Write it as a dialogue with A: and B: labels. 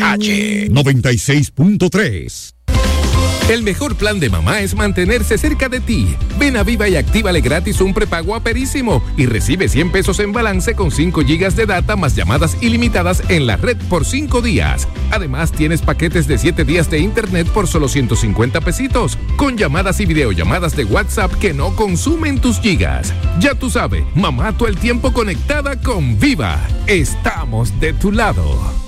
A: 96.3.
B: El mejor plan de mamá es mantenerse cerca de ti. Ven a Viva y actívale gratis un prepago aperísimo y recibe 100 pesos en balance con 5 gigas de data más llamadas ilimitadas en la red por 5 días. Además, tienes paquetes de 7 días de internet por solo 150 pesitos, con llamadas y videollamadas de WhatsApp que no consumen tus gigas. Ya tú sabes, mamá todo el tiempo conectada con Viva. Estamos de tu lado.